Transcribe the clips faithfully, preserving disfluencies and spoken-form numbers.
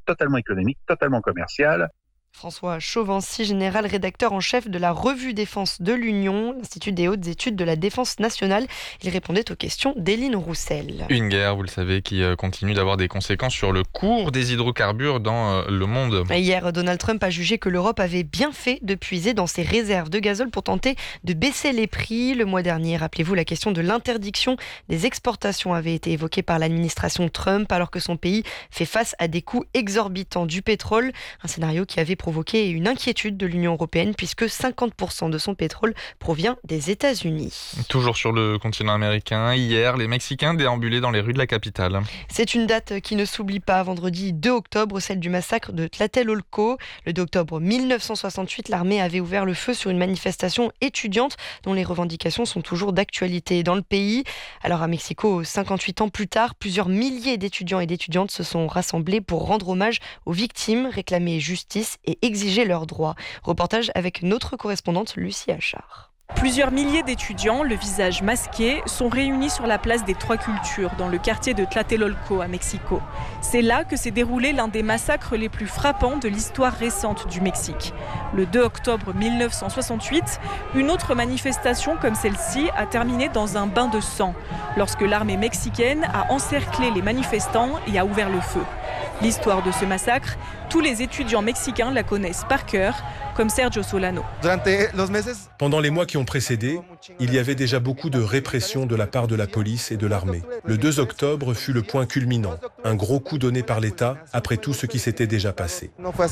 totalement économique, totalement commercial. François Chauvency, général rédacteur en chef de la Revue Défense de l'Union, l'Institut des hautes études de la défense nationale. Il répondait aux questions d'Éline Roussel. Une guerre, vous le savez, qui continue d'avoir des conséquences sur le cours des hydrocarbures dans le monde. Hier, Donald Trump a jugé que l'Europe avait bien fait de puiser dans ses réserves de gazole pour tenter de baisser les prix. Le mois dernier, rappelez-vous, la question de l'interdiction des exportations avait été évoquée par l'administration Trump alors que son pays fait face à des coûts exorbitants du pétrole. Un scénario qui avait provoqué une inquiétude de l'Union européenne puisque cinquante pour cent de son pétrole provient des États-Unis. Toujours sur le continent américain, hier, les Mexicains déambulaient dans les rues de la capitale. C'est une date qui ne s'oublie pas. Vendredi deux octobre, celle du massacre de Tlatelolco. Le deux octobre mille neuf cent soixante-huit, l'armée avait ouvert le feu sur une manifestation étudiante dont les revendications sont toujours d'actualité dans le pays. Alors à Mexico, cinquante-huit ans plus tard, plusieurs milliers d'étudiants et d'étudiantes se sont rassemblés pour rendre hommage aux victimes, réclamer justice et exiger leurs droits. Reportage avec notre correspondante Lucie Achard. Plusieurs milliers d'étudiants, le visage masqué, sont réunis sur la place des Trois Cultures, dans le quartier de Tlatelolco à Mexico. C'est là que s'est déroulé l'un des massacres les plus frappants de l'histoire récente du Mexique. Le deux octobre mille neuf cent soixante-huit, une autre manifestation comme celle-ci a terminé dans un bain de sang, lorsque l'armée mexicaine a encerclé les manifestants et a ouvert le feu. L'histoire de ce massacre, tous les étudiants mexicains la connaissent par cœur, comme Sergio Solano. Pendant les mois qui ont précédé, il y avait déjà beaucoup de répression de la part de la police et de l'armée. Le deux octobre fut le point culminant, un gros coup donné par l'État après tout ce qui s'était déjà passé.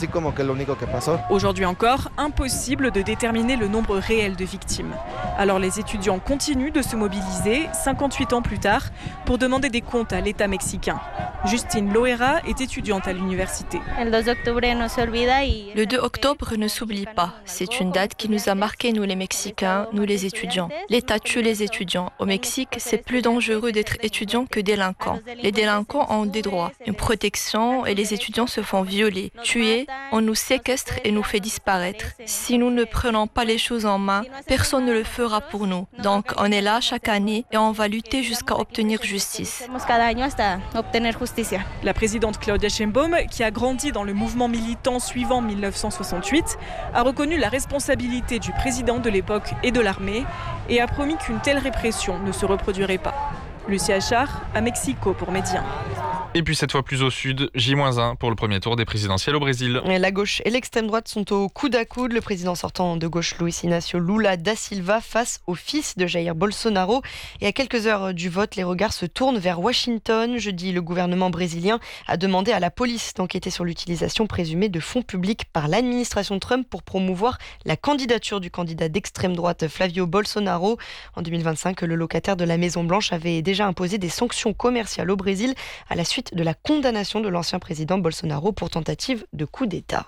Aujourd'hui encore, impossible de déterminer le nombre réel de victimes. Alors les étudiants continuent de se mobiliser, cinquante-huit ans plus tard, pour demander des comptes à l'État mexicain. Justine Loera est étudiante à l'université. Le deux octobre ne s'oublie pas. C'est une date qui nous a marqué, nous les Mexicains, nous les étudiants. L'État tue les étudiants. Au Mexique, c'est plus dangereux d'être étudiant que délinquant. Les délinquants ont des droits, une protection et les étudiants se font violer, tuer, on nous séquestre et nous fait disparaître. Si nous ne prenons pas les choses en main, personne ne le fera pour nous. Donc on est là chaque année et on va lutter jusqu'à obtenir justice. La présidente Claudia Sheinbaum, qui a grandi dans le mouvement militant suivant mille neuf cent soixante-huit, a reconnu la responsabilité du président de l'époque et de l'armée et a promis qu'une telle répression ne se reproduirait pas. Lucie Achard, à Mexico pour Média. Et puis cette fois plus au sud, J moins un pour le premier tour des présidentielles au Brésil. La gauche et l'extrême droite sont au coude à coude. Le président sortant de gauche, Luiz Inácio Lula da Silva, face au fils de Jair Bolsonaro. Et à quelques heures du vote, les regards se tournent vers Washington. Jeudi, le gouvernement brésilien a demandé à la police d'enquêter sur l'utilisation présumée de fonds publics par l'administration Trump pour promouvoir la candidature du candidat d'extrême droite Flavio Bolsonaro. En deux mille vingt-cinq, le locataire de la Maison-Blanche avait déjà imposé des sanctions commerciales au Brésil à la suite de la condamnation de l'ancien président Bolsonaro pour tentative de coup d'État.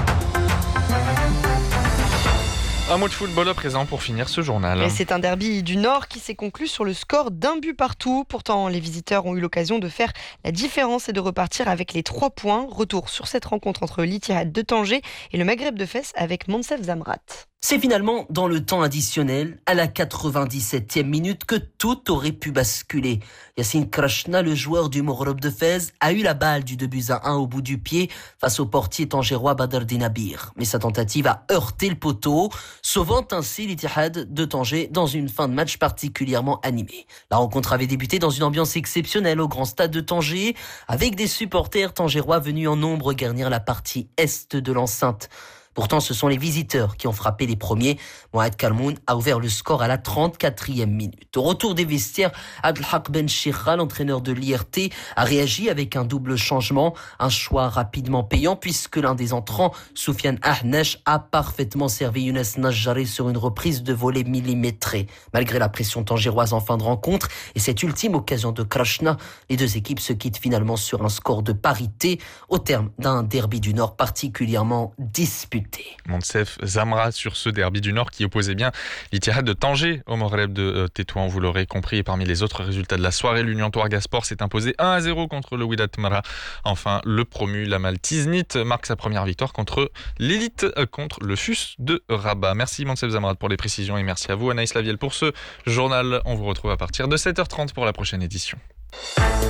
Un mot de football à présent pour finir ce journal. Et c'est un derby du Nord qui s'est conclu sur le score d'un but partout. Pourtant, les visiteurs ont eu l'occasion de faire la différence et de repartir avec les trois points. Retour sur cette rencontre entre l'Ittihad de Tanger et le Maghreb de Fès avec Moncef Zamrat. C'est finalement dans le temps additionnel, à la quatre-vingt-dix-septième minute, que tout aurait pu basculer. Yassine Krachna, le joueur du Maghreb de Fès, a eu la balle du deux buts à un au bout du pied face au portier tangérois Badr Dinabir. Mais sa tentative a heurté le poteau, sauvant ainsi l'Ittihad de Tanger dans une fin de match particulièrement animée. La rencontre avait débuté dans une ambiance exceptionnelle au grand stade de Tanger, avec des supporters tangérois venus en nombre garnir la partie est de l'enceinte. Pourtant, ce sont les visiteurs qui ont frappé les premiers. Mohamed Kalmoun a ouvert le score à la trente-quatrième minute. Au retour des vestiaires, Abdelhak Ben Chirra, l'entraîneur de l'I R T, a réagi avec un double changement. Un choix rapidement payant puisque l'un des entrants, Soufiane Ahnesh, a parfaitement servi Younes Najjaré sur une reprise de volée millimétrée. Malgré la pression tangéroise en fin de rencontre et cette ultime occasion de Krachna, les deux équipes se quittent finalement sur un score de parité au terme d'un derby du Nord particulièrement disputé. Moncef Zamra sur ce derby du Nord qui opposait bien l'Ittihad de Tanger au Maghreb de Tétouan, vous l'aurez compris. Et parmi les autres résultats de la soirée, l'Union Touareg Sport s'est imposé un à zéro contre le Wydad Mara. Enfin, le promu Lamal Tiznit marque sa première victoire contre l'élite, contre le F U S de Rabat. Merci Moncef Zamra pour les précisions et merci à vous Anaïs Lavielle pour ce journal. On vous retrouve à partir de sept heures trente pour la prochaine édition.